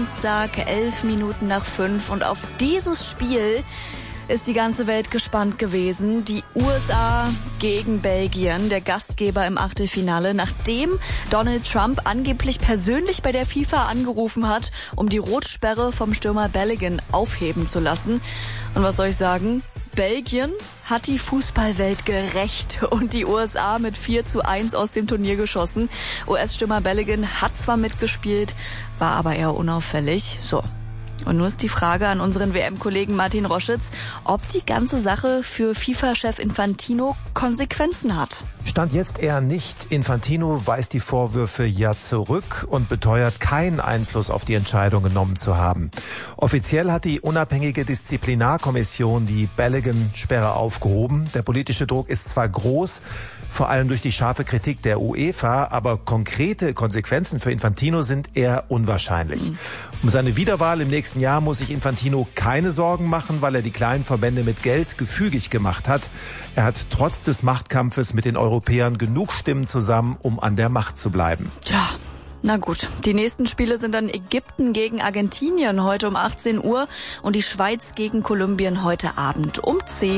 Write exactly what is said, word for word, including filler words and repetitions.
Samstag, elf Minuten nach fünf. Und auf dieses Spiel ist die ganze Welt gespannt gewesen. Die U S A gegen Belgien, der Gastgeber im Achtelfinale, nachdem Donald Trump angeblich persönlich bei der FIFA angerufen hat, um die Rotsperre vom Stürmer Balogun aufheben zu lassen. Und was soll ich sagen? Belgien hat die Fußballwelt gerächt und die U S A mit vier zu eins aus dem Turnier geschossen. U S-Stürmer Balogun hat zwar mitgespielt, war aber eher unauffällig. So. Und nun ist die Frage an unseren W M-Kollegen Martin Roschitz, ob die ganze Sache für FIFA-Chef Infantino Konsequenzen hat. Stand jetzt eher nicht. Infantino weist die Vorwürfe ja zurück und beteuert, keinen Einfluss auf die Entscheidung genommen zu haben. Offiziell hat die unabhängige Disziplinarkommission die Balogun-Sperre aufgehoben. Der politische Druck ist zwar groß, vor allem durch die scharfe Kritik der UEFA, aber konkrete Konsequenzen für Infantino sind eher unwahrscheinlich. Mhm. Um seine Wiederwahl im nächsten Jahr muss sich Infantino keine Sorgen machen, weil er die kleinen Verbände mit Geld gefügig gemacht hat. Er hat trotz des Machtkampfes mit den Europäern genug Stimmen zusammen, um an der Macht zu bleiben. Tja. Na gut, die nächsten Spiele sind dann Ägypten gegen Argentinien heute um achtzehn Uhr und die Schweiz gegen Kolumbien heute Abend um zehn.